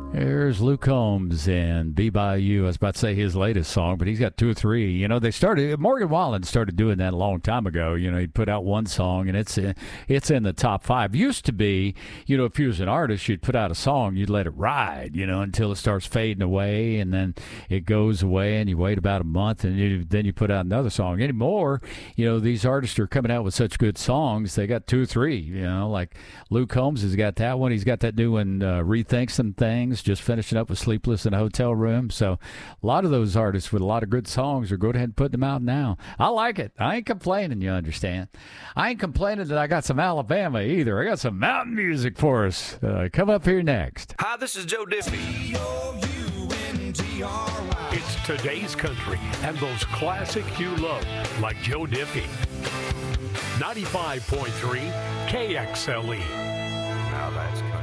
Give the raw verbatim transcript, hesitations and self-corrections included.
There's Luke Combs and Be By You. I was about to say his latest song, but he's got two or three. You know, they started, Morgan Wallen started doing that a long time ago. You know, he'd put out one song and it's in, it's in the top five. Used to be, you know, if you was an artist, you'd put out a song, you'd let it ride, you know, until it starts fading away and then it goes away and you wait about a month and you, then you put out another song. Anymore, you know, these artists are coming out with such good songs. They got two or three, you know, like Luke Combs has got that one. He's got that new one, uh, Rethink Some Things. Just finishing up with Sleepless in a Hotel Room. So a lot of those artists with a lot of good songs are go ahead and put them out now. I like it. I ain't complaining, you understand. I ain't complaining that I got some Alabama either. I got some mountain music for us. Uh, come up here next. Hi, this is Joe Diffie. It's today's country and those classics you love, like Joe Diffie. ninety-five point three K X L E. Now that's